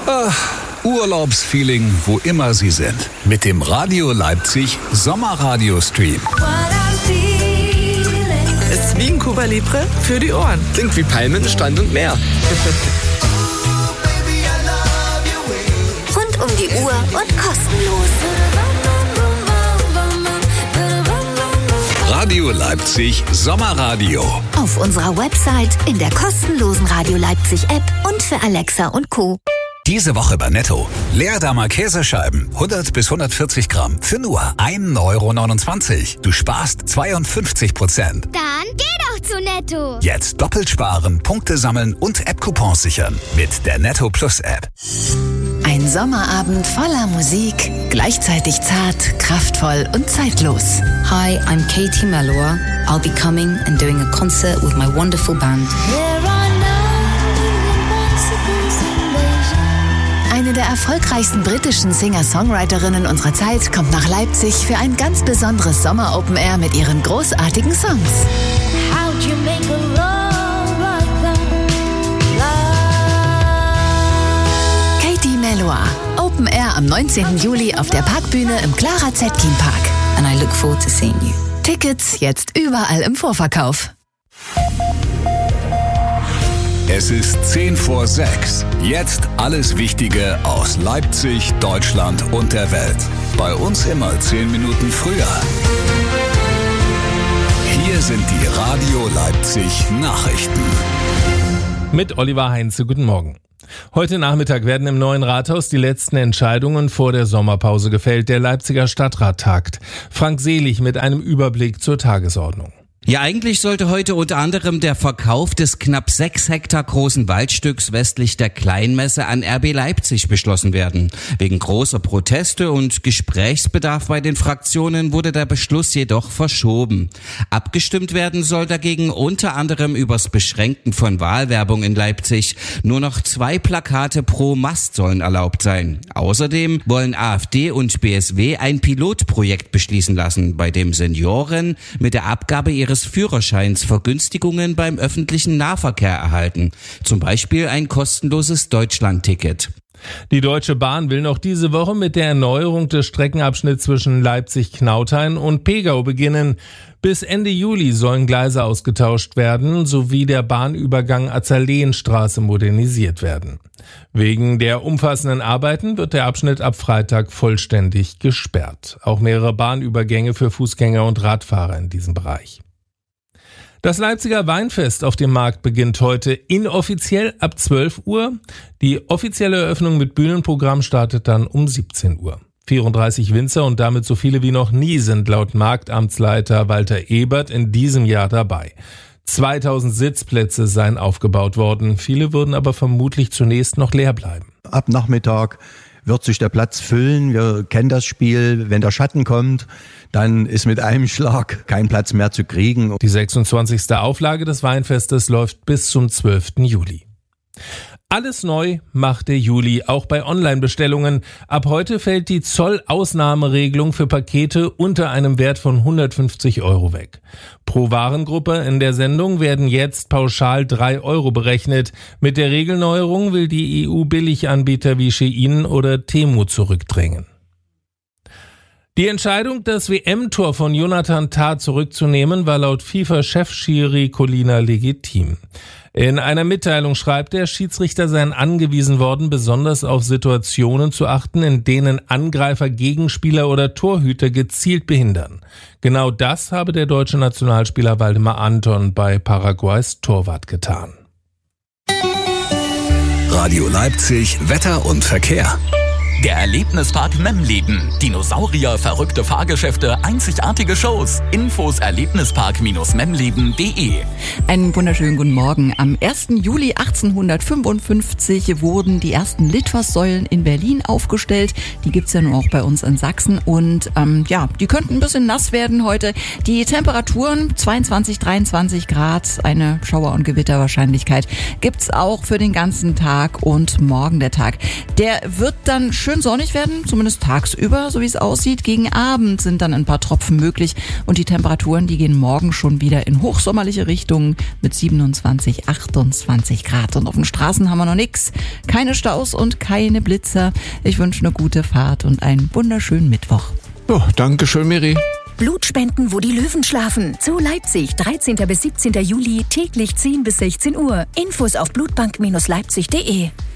Urlaubsfeeling, wo immer Sie sind. Mit dem Radio Leipzig Sommerradio-Stream. Ist wie ein Cuba Libre für die Ohren. Klingt wie Palmen, Strand und Meer. Rund um die Uhr und kostenlos. Radio Leipzig Sommerradio. Auf unserer Website, in der kostenlosen Radio Leipzig App und für Alexa und Co. Diese Woche bei Netto. Leerdammer Käsescheiben, 100 bis 140 Gramm, für nur 1,29 €. Du sparst 52%. Dann geh doch zu Netto. Jetzt doppelt sparen, Punkte sammeln und App-Coupons sichern. Mit der Netto Plus App. Ein Sommerabend voller Musik, gleichzeitig zart, kraftvoll und zeitlos. Hi, I'm Katie Melua. I'll be coming and doing a concert with my wonderful band. Eine der erfolgreichsten britischen Singer-Songwriterinnen unserer Zeit kommt nach Leipzig für ein ganz besonderes Sommer-Open-Air mit ihren großartigen Songs. Katie Melua, Open Air am 19. Juli auf der Parkbühne im Clara Zetkin Park. And I look forward to seeing you. Tickets jetzt überall im Vorverkauf. Es ist 5:10. Jetzt alles Wichtige aus Leipzig, Deutschland und der Welt. Bei uns immer 10 Minuten früher. Hier sind die Radio Leipzig Nachrichten. Mit Oliver Heinze, guten Morgen. Heute Nachmittag werden im neuen Rathaus die letzten Entscheidungen vor der Sommerpause gefällt. Der Leipziger Stadtrat tagt. Frank Selig mit einem Überblick zur Tagesordnung. Ja, eigentlich sollte heute unter anderem der Verkauf des knapp 6 Hektar großen Waldstücks westlich der Kleinmesse an RB Leipzig beschlossen werden. Wegen großer Proteste und Gesprächsbedarf bei den Fraktionen wurde der Beschluss jedoch verschoben. Abgestimmt werden soll dagegen unter anderem übers Beschränken von Wahlwerbung in Leipzig. Nur noch 2 Plakate pro Mast sollen erlaubt sein. Außerdem wollen AfD und BSW ein Pilotprojekt beschließen lassen, bei dem Senioren mit der Abgabe ihres Führerscheins Vergünstigungen beim öffentlichen Nahverkehr erhalten. Zum Beispiel ein kostenloses Deutschlandticket. Die Deutsche Bahn will noch diese Woche mit der Erneuerung des Streckenabschnitts zwischen Leipzig-Knauthain und Pegau beginnen. Bis Ende Juli sollen Gleise ausgetauscht werden, sowie der Bahnübergang Azaleenstraße modernisiert werden. Wegen der umfassenden Arbeiten wird der Abschnitt ab Freitag vollständig gesperrt. Auch mehrere Bahnübergänge für Fußgänger und Radfahrer in diesem Bereich. Das Leipziger Weinfest auf dem Markt beginnt heute inoffiziell ab 12 Uhr. Die offizielle Eröffnung mit Bühnenprogramm startet dann um 17 Uhr. 34 Winzer und damit so viele wie noch nie sind laut Marktamtsleiter Walter Ebert in diesem Jahr dabei. 2000 Sitzplätze seien aufgebaut worden. Viele würden aber vermutlich zunächst noch leer bleiben. Ab Nachmittag wird sich der Platz füllen. Wir kennen das Spiel. Wenn der Schatten kommt, dann ist mit einem Schlag kein Platz mehr zu kriegen. Die 26. Auflage des Weinfestes läuft bis zum 12. Juli. Alles neu macht der Juli, auch bei Online-Bestellungen. Ab heute fällt die Zollausnahmeregelung für Pakete unter einem Wert von 150 € weg. Pro Warengruppe in der Sendung werden jetzt pauschal 3 € berechnet. Mit der Regelneuerung will die EU Billiganbieter wie Shein oder Temu zurückdrängen. Die Entscheidung, das WM-Tor von Jonathan Tah zurückzunehmen, war laut FIFA-Chefschiri Collina legitim. In einer Mitteilung schreibt der Schiedsrichter seien angewiesen worden, besonders auf Situationen zu achten, in denen Angreifer Gegenspieler oder Torhüter gezielt behindern. Genau das habe der deutsche Nationalspieler Waldemar Anton bei Paraguays Torwart getan. Radio Leipzig, Wetter und Verkehr. Der Erlebnispark Memleben. Dinosaurier, verrückte Fahrgeschäfte, einzigartige Shows. Infos erlebnispark-memleben.de. Einen wunderschönen guten Morgen. Am 1. Juli 1855 wurden die ersten Litfaßsäulen in Berlin aufgestellt. Die gibt's ja nun auch bei uns in Sachsen. Und die könnten ein bisschen nass werden heute. Die Temperaturen 22, 23 Grad. Eine Schauer- und Gewitterwahrscheinlichkeit gibt's auch für den ganzen Tag. Und morgen der Tag, der wird dann schön schön sonnig werden, zumindest tagsüber, so wie es aussieht. Gegen Abend sind dann ein paar Tropfen möglich und die Temperaturen, die gehen morgen schon wieder in hochsommerliche Richtungen mit 27, 28 Grad. Und auf den Straßen haben wir noch nichts. Keine Staus und keine Blitzer. Ich wünsche eine gute Fahrt und einen wunderschönen Mittwoch. Oh, danke schön, Miri. Blutspenden, wo die Löwen schlafen. Zoo Leipzig, 13. bis 17. Juli, täglich 10 bis 16 Uhr. Infos auf blutbank-leipzig.de.